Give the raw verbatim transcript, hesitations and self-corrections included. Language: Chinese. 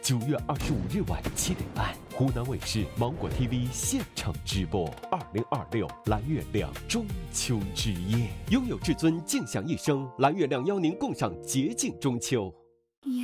九月二十五日晚七点半，湖南卫视芒果 T V 现场直播二零二六蓝月亮中秋之夜，拥有至尊，静享一生。蓝月亮邀您共赏洁净中秋。